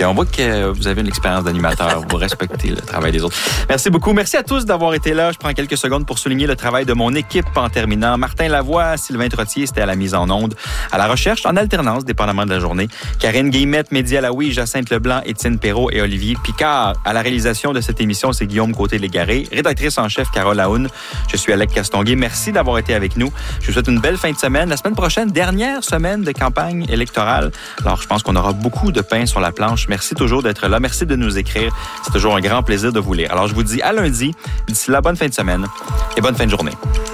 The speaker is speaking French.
on voit que vous avez une expérience d'animateur. Vous respectez le travail des autres. Merci beaucoup. Merci à tous d'avoir été là. Je prends quelques secondes pour souligner le travail de mon équipe en terminant. Martin Lavoie, Sylvain Trottier, c'était à la mise en onde. À la recherche, en alternance, dépendamment de la journée. Karine Guillemette, Mehdi Alaoui, Jacinthe Leblanc, Étienne Perrault et Olivier Picard. À la réalisation de cette émission, c'est Guillaume Côté-Légaré. Rédactrice en chef, Carole Aoun. Je suis Alec Castonguay. Merci d'avoir été avec nous. Je vous souhaite une belle fin de semaine. La semaine prochaine, dernière semaine de campagne électorale. Alors, je pense qu'on aura beaucoup de pain sur la planche. Merci toujours d'être là. Merci de nous écrire. C'est toujours un grand plaisir de vous lire. Alors, je vous dis à lundi. D'ici là, bonne fin de semaine et bonne fin de journée.